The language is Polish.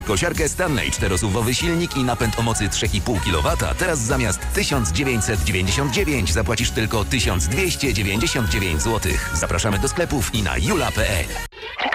Kosiarkę Stanley, 4-suwowy silnik i napęd o mocy 3,5 kW, teraz zamiast 1999 zapłacisz tylko 1299 zł. Zapraszamy do sklepów i na jula.pl.